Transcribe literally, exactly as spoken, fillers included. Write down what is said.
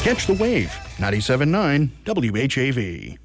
Catch the Wave, ninety-seven point nine W H A V.